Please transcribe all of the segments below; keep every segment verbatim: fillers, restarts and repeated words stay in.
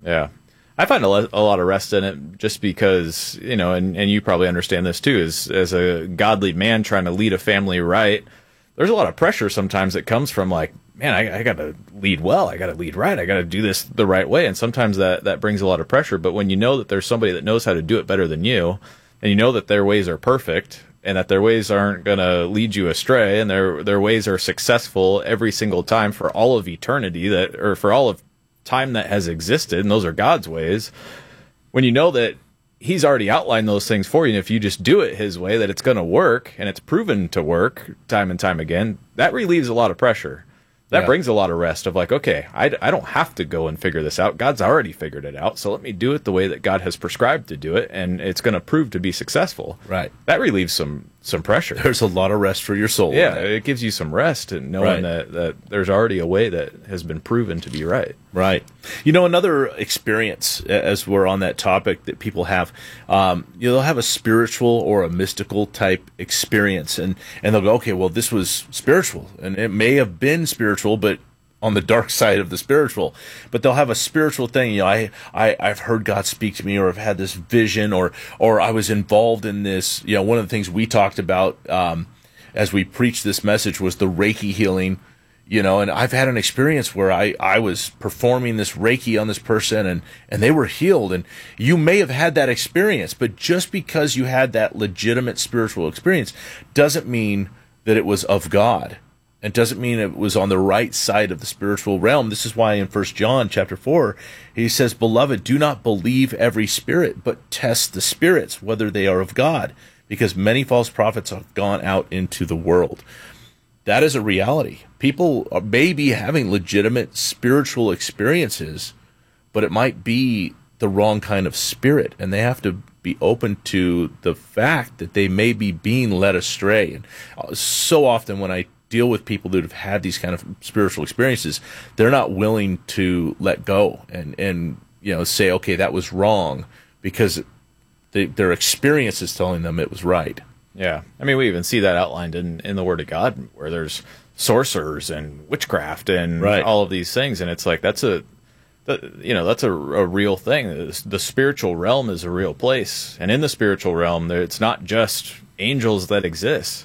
Yeah. I find a, le- a lot of rest in it just because, you know, and, and you probably understand this too, as, as a godly man trying to lead a family right, there's a lot of pressure sometimes that comes from like, man, I, I got to lead well, I got to lead right, I got to do this the right way. And sometimes that, that brings a lot of pressure. But when you know that there's somebody that knows how to do it better than you, and you know that their ways are perfect, and that their ways aren't going to lead you astray, and their their ways are successful every single time for all of eternity, that or for all of time that has existed, and those are God's ways. When you know that he's already outlined those things for you, and if you just do it his way, that it's going to work, and it's proven to work time and time again, that relieves a lot of pressure. That Yeah. brings a lot of rest of like, okay, I, I don't have to go and figure this out. God's already figured it out, so let me do it the way that God has prescribed to do it, and it's going to prove to be successful. Right. That relieves some some pressure. There's a lot of rest for your soul. Yeah, it gives you some rest and knowing Right. that, that there's already a way that has been proven to be right. Right. You know, another experience, as we're on that topic, that people have, um, you know, they'll have a spiritual or a mystical type experience, and, and they'll go, okay, well, this was spiritual, and it may have been spiritual, but on the dark side of the spiritual. But they'll have a spiritual thing, you know, I, I, I've heard God speak to me, or I've had this vision, or, or I was involved in this. You know, one of the things we talked about um, as we preached this message was the Reiki healing. You know, and I've had an experience where I, I was performing this Reiki on this person, and, and they were healed. And you may have had that experience, but just because you had that legitimate spiritual experience doesn't mean that it was of God. It doesn't mean it was on the right side of the spiritual realm. This is why in First John chapter four, he says, "Beloved, do not believe every spirit, but test the spirits, whether they are of God, because many false prophets have gone out into the world." That is a reality. People may be having legitimate spiritual experiences, but it might be the wrong kind of spirit, and they have to be open to the fact that they may be being led astray. And so often when I deal with people that have had these kind of spiritual experiences, they're not willing to let go and, and you know, say, okay, that was wrong, because they, their experience is telling them it was right. Yeah. I mean, we even see that outlined in, in the Word of God, where there's sorcerers and witchcraft and Right. all of these things. And it's like, that's a, the, you know, that's a, a real thing. The, the spiritual realm is a real place. And in the spiritual realm, there, it's not just angels that exist.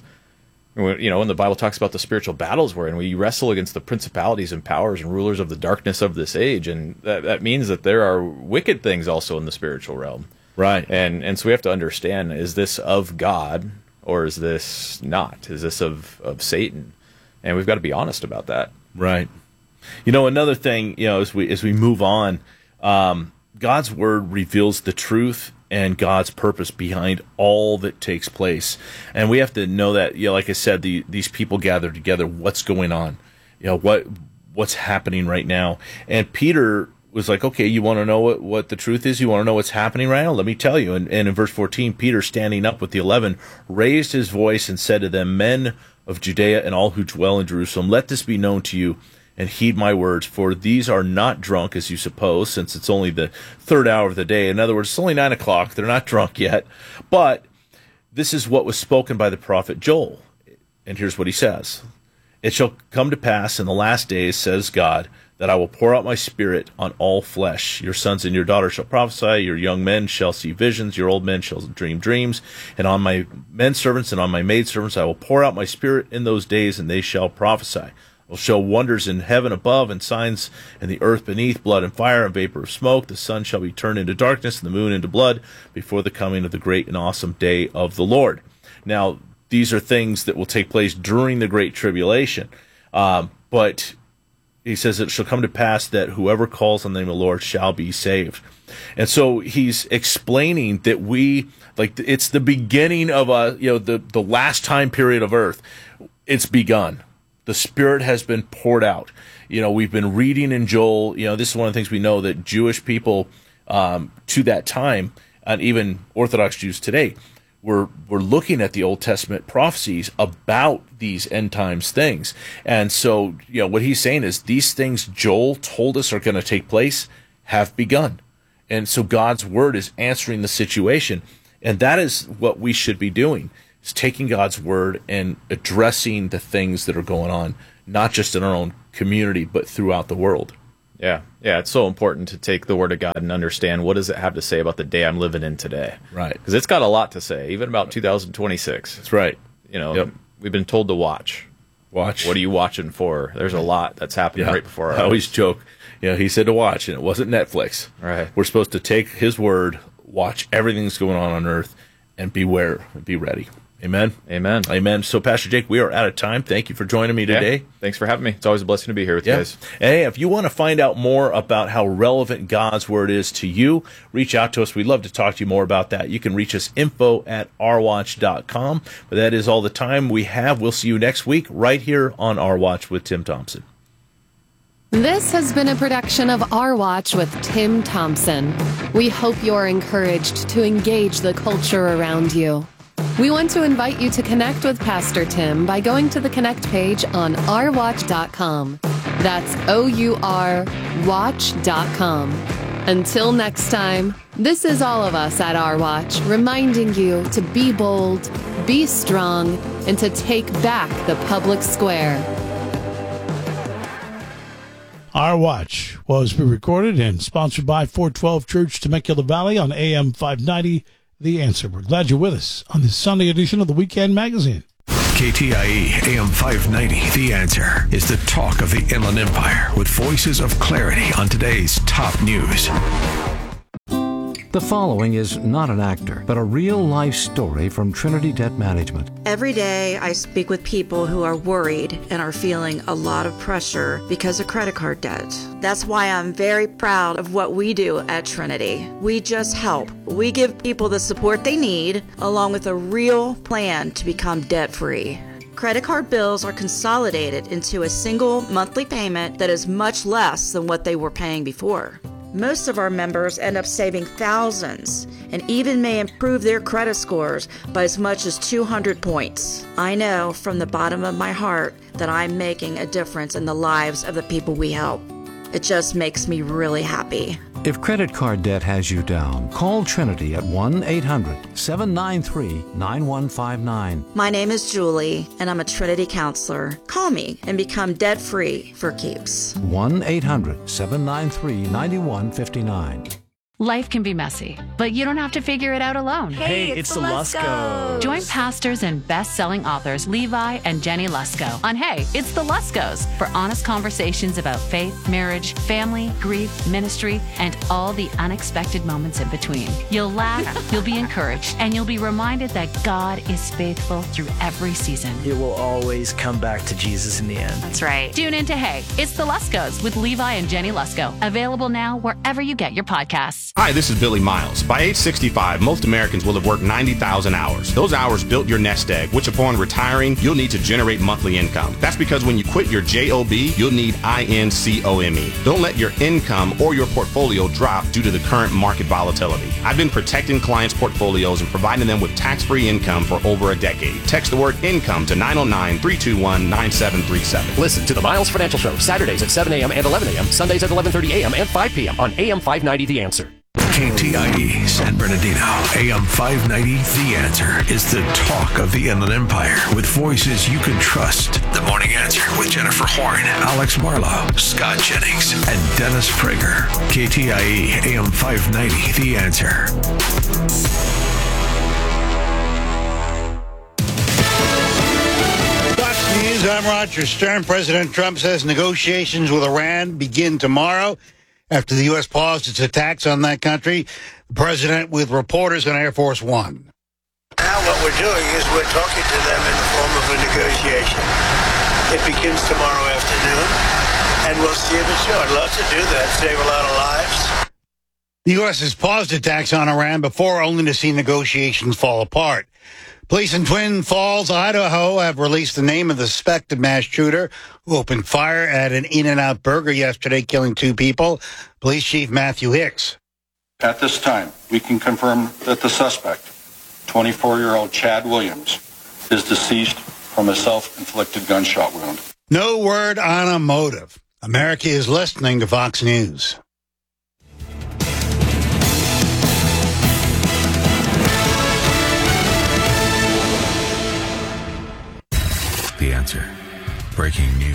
You know, when the Bible talks about the spiritual battles we're in, we wrestle against the principalities and powers and rulers of the darkness of this age. And that, that means that there are wicked things also in the spiritual realm. Right. And and so we have to understand, is this of God or is this not? Is this of, of Satan? And we've got to be honest about that. Right. You know, another thing, you know, as we as we move on, um, God's word reveals the truth and God's purpose behind all that takes place. And we have to know that, you know, like I said, the, these people gather together, what's going on? You know, what what's happening right now? And Peter was like, okay, you want to know what, what the truth is? You want to know what's happening right now? Let me tell you. And, and in verse fourteen, Peter, standing up with the eleven, raised his voice and said to them, "Men of Judea and all who dwell in Jerusalem, let this be known to you, and heed my words, for these are not drunk, as you suppose, since it's only the third hour of the day." In other words, it's only nine o'clock. They're not drunk yet. But this is what was spoken by the prophet Joel. And here's what he says. "It shall come to pass in the last days, says God, that I will pour out my spirit on all flesh. Your sons and your daughters shall prophesy, your young men shall see visions, your old men shall dream dreams, and on my men servants and on my maid servants I will pour out my spirit in those days, and they shall prophesy. I will show wonders in heaven above and signs in the earth beneath, blood and fire and vapor of smoke. The sun shall be turned into darkness and the moon into blood before the coming of the great and awesome day of the Lord." Now, these are things that will take place during the Great Tribulation. Um, but he says, "It shall come to pass that whoever calls on the name of the Lord shall be saved." And so he's explaining that we, like, it's the beginning of a, you know, the, the last time period of earth. It's begun. The Spirit has been poured out. You know, we've been reading in Joel. You know, this is one of the things we know, that Jewish people um, to that time, and even Orthodox Jews today, We're, we're looking at the Old Testament prophecies about these end times things. And so, you know, what he's saying is these things Joel told us are going to take place have begun. And so God's word is answering the situation. And that is what we should be doing, is taking God's word and addressing the things that are going on, not just in our own community, but throughout the world. Yeah. Yeah. It's so important to take the Word of God and understand what does it have to say about the day I'm living in today. Right. Because it's got a lot to say, even about two thousand twenty-six. That's right. You know, Yep. we've been told to watch. Watch. What are you watching for? There's a lot that's happening Yeah. right before our I always eyes. joke, you know, he said to watch, and it wasn't Netflix. Right. We're supposed to take his word, watch everything that's going on on earth, and beware, and be ready. Amen? Amen. Amen. So, Pastor Jake, we are out of time. Thank you for joining me today. Yeah. Thanks for having me. It's always a blessing to be here with Yeah. you guys. And hey, if you want to find out more about how relevant God's Word is to you, reach out to us. We'd love to talk to you more about that. You can reach us info at r watch dot com. But that is all the time we have. We'll see you next week right here on Our Watch with Tim Thompson. This has been a production of Our Watch with Tim Thompson. We hope you're encouraged to engage the culture around you. We want to invite you to connect with Pastor Tim by going to the Connect page on our watch dot com. That's O U R watch dot com. Until next time, this is all of us at Our Watch reminding you to be bold, be strong, and to take back the public square. Our Watch was pre-recorded and sponsored by four twelve Church Temecula Valley on A M five ninety. The Answer. We're glad you're with us on this Sunday edition of the Weekend Magazine. K T I E A M five ninety, The Answer, is the talk of the Inland Empire with voices of clarity on today's top news. The following is not an actor, but a real-life story from Trinity Debt Management. Every day I speak with people who are worried and are feeling a lot of pressure because of credit card debt. That's why I'm very proud of what we do at Trinity. We just help. We give people the support they need, along with a real plan to become debt-free. Credit card bills are consolidated into a single monthly payment that is much less than what they were paying before. Most of our members end up saving thousands and even may improve their credit scores by as much as two hundred points. I know from the bottom of my heart that I'm making a difference in the lives of the people we help. It just makes me really happy. If credit card debt has you down, call Trinity at one eight hundred seven nine three nine one five nine. My name is Julie, and I'm a Trinity counselor. Call me and become debt-free for keeps. one eight hundred seven nine three nine one five nine. Life can be messy, but you don't have to figure it out alone. Hey, it's, it's the Luskos. Join pastors and best-selling authors Levi and Jenny Lusko on Hey, It's the Luskos for honest conversations about faith, marriage, family, grief, ministry, and all the unexpected moments in between. You'll laugh, you'll be encouraged, and you'll be reminded that God is faithful through every season. It will always come back to Jesus in the end. That's right. Tune in to Hey, It's the Luskos with Levi and Jenny Lusko. Available now wherever you get your podcasts. Hi, this is Billy Miles. By age sixty-five, most Americans will have worked ninety thousand hours. Those hours built your nest egg, which upon retiring, you'll need to generate monthly income. That's because when you quit your job, you'll need income. Don't let your income or your portfolio drop due to the current market volatility. I've been protecting clients' portfolios and providing them with tax-free income for over a decade. Text the word income to nine oh nine, three two one, nine seven three seven. Listen to the Miles Financial Show, Saturdays at seven a.m. and eleven a.m., Sundays at eleven thirty a.m. and five p.m. on A M five ninety The Answer. K T I E San Bernardino, A M five ninety, The Answer, is the talk of the Inland Empire with voices you can trust. The Morning Answer with Jennifer Horn, Alex Marlowe, Scott Jennings, and Dennis Prager. K T I E A M five ninety, The Answer. Fox News, I'm Roger Stern. President Trump says negotiations with Iran begin tomorrow. After the U S paused its attacks on that country, the president with reporters on Air Force One. Now what we're doing is we're talking to them in the form of a negotiation. It begins tomorrow afternoon, and we'll see if it's short. I'd love to do that, save a lot of lives. The U S has paused attacks on Iran before, only to see negotiations fall apart. Police in Twin Falls, Idaho, have released the name of the suspected mass shooter who opened fire at an In-N-Out Burger yesterday, killing two people. Police Chief Matthew Hicks. At this time, we can confirm that the suspect, twenty-four-year-old Chad Williams, is deceased from a self-inflicted gunshot wound. No word on a motive. America is listening to Fox News. The Answer. Breaking news.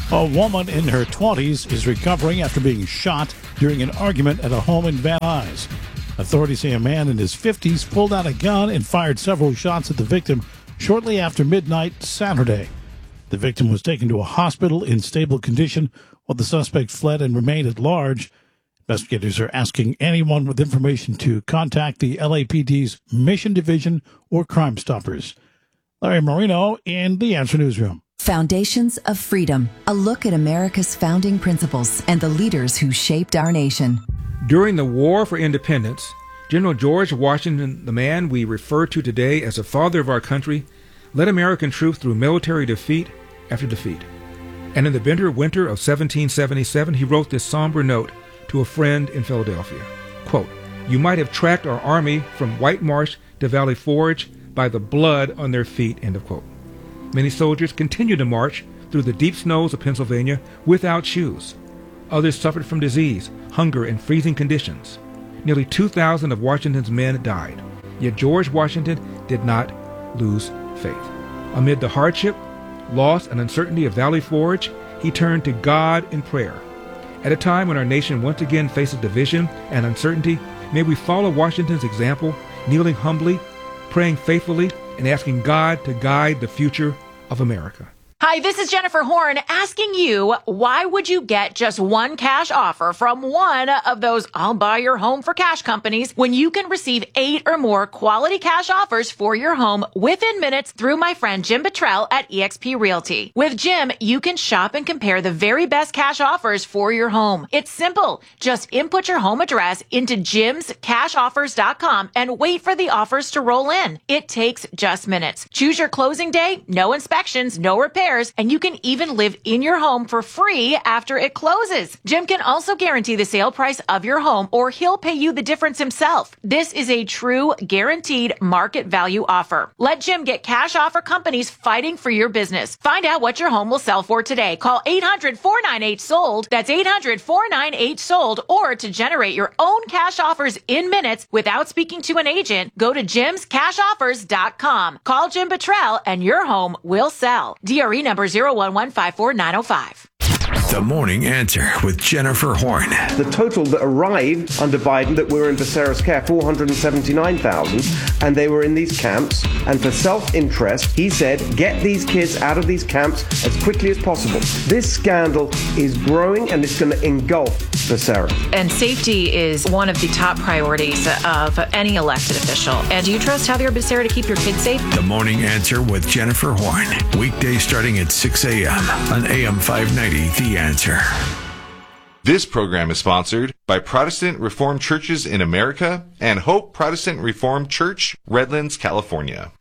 A woman in her twenties is recovering after being shot during an argument at a home in Van Nuys. Authorities say a man in his fifties pulled out a gun and fired several shots at the victim shortly after midnight Saturday. The victim was taken to a hospital in stable condition while the suspect fled and remained at large. Investigators are asking anyone with information to contact the L A P D's Mission Division or Crime Stoppers. Larry Marino in the Answer Newsroom. Foundations of Freedom, a look at America's founding principles and the leaders who shaped our nation. During the War for Independence, General George Washington, the man we refer to today as the father of our country, led American troops through military defeat after defeat. And in the bitter winter of seventeen seventy-seven, he wrote this somber note to a friend in Philadelphia. Quote, "You might have tracked our army from White Marsh to Valley Forge by the blood on their feet," end of quote. Many soldiers continued to march through the deep snows of Pennsylvania without shoes. Others suffered from disease, hunger, and freezing conditions. Nearly two thousand of Washington's men died. Yet George Washington did not lose faith. Amid the hardship, loss, and uncertainty of Valley Forge, he turned to God in prayer. At a time when our nation once again faces division and uncertainty, may we follow Washington's example, kneeling humbly, praying faithfully, and asking God to guide the future of America. Hi, this is Jennifer Horn asking you, why would you get just one cash offer from one of those I'll buy your home for cash companies when you can receive eight or more quality cash offers for your home within minutes through my friend Jim Buttrell at eXp Realty? With Jim, you can shop and compare the very best cash offers for your home. It's simple. Just input your home address into jims cash offers dot com and wait for the offers to roll in. It takes just minutes. Choose your closing day, no inspections, no repairs, and you can even live in your home for free after it closes. Jim can also guarantee the sale price of your home, or he'll pay you the difference himself. This is a true guaranteed market value offer. Let Jim get cash offer companies fighting for your business. Find out what your home will sell for today. Call eight hundred, four nine eight, sold. That's eight hundred, four nine eight, sold. Or to generate your own cash offers in minutes without speaking to an agent, go to jims cash offers dot com. Call Jim Buttrell and your home will sell. D R E number zero one one five four nine zero five. The Morning Answer with Jennifer Horn. The total that arrived under Biden that were in Becerra's care, four hundred seventy-nine thousand, and they were in these camps. And for self-interest, he said, get these kids out of these camps as quickly as possible. This scandal is growing, and it's going to engulf Becerra. And safety is one of the top priorities of any elected official. And do you trust Javier Becerra to keep your kids safe? The Morning Answer with Jennifer Horn. Weekdays starting at six a.m. on A M five ninety, The Answer. This program is sponsored by Protestant Reformed Churches in America and Hope Protestant Reformed Church, Redlands, California.